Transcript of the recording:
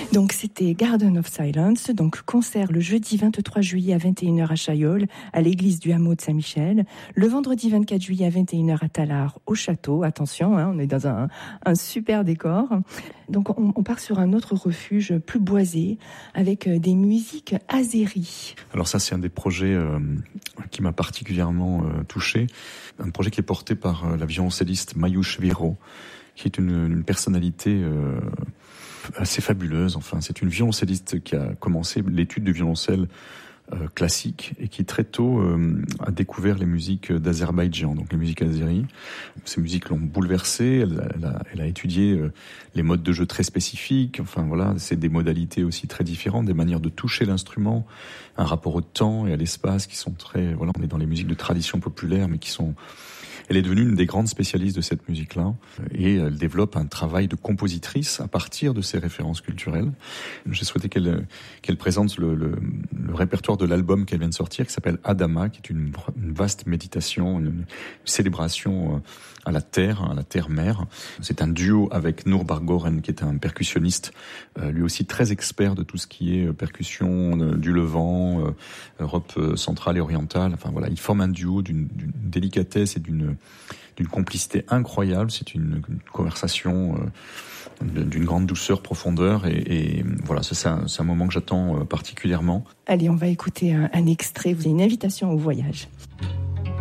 Donc c'était Garden of Silence, donc concert le jeudi 23 juillet à 21h à Chaillol, à l'église du hameau de Saint-Michel, le vendredi 24 juillet à 21h à Tallard, au château, attention, on est dans un super décor. Donc on part sur un autre refuge plus boisé, avec des musiques azéries. Alors ça c'est un des projets qui m'a particulièrement touché, un projet qui est porté par la violoncelliste Mayouche Viro, qui est une personnalité assez fabuleuse. Enfin, c'est une violoncelliste qui a commencé l'étude du violoncelle classique et qui très tôt a découvert les musiques d'Azerbaïdjan, donc les musiques azéries. Ces musiques l'ont bouleversée. Elle a étudié les modes de jeu très spécifiques. Enfin voilà, c'est des modalités aussi très différentes, des manières de toucher l'instrument, un rapport au temps et à l'espace qui sont très. Voilà, on est dans les musiques de tradition populaire, mais qui sont. Elle est devenue une des grandes spécialistes de cette musique-là et elle développe un travail de compositrice à partir de ces références culturelles. J'ai souhaité qu'elle présente le répertoire de l'album qu'elle vient de sortir qui s'appelle Adama, qui est une vaste méditation, une célébration à la terre-mère. C'est un duo avec Nour Bargoren qui est un percussionniste, lui aussi très expert de tout ce qui est percussion du Levant, Europe centrale et orientale. Enfin voilà, ils forment un duo d'une délicatesse et d'une complicité incroyable. C'est une conversation d'une grande douceur, profondeur et voilà, c'est un moment que j'attends particulièrement. Allez, on va écouter un extrait, vous avez une invitation au voyage.